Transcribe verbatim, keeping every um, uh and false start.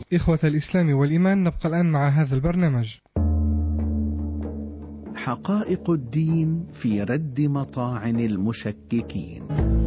إخوة الإسلام والإيمان، نبقى الآن مع هذا البرنامج. حقائق الدين في رد مطاعن المشككين.